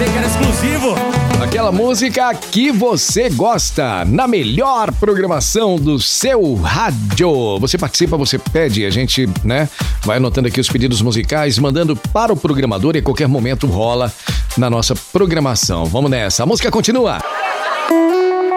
Achei que era exclusivo. Aquela música que você gosta, na melhor programação do seu rádio. Você participa, você pede, a gente, né, vai anotando aqui os pedidos musicais, mandando para o programador e a qualquer momento rola na nossa programação. Vamos nessa, a música continua.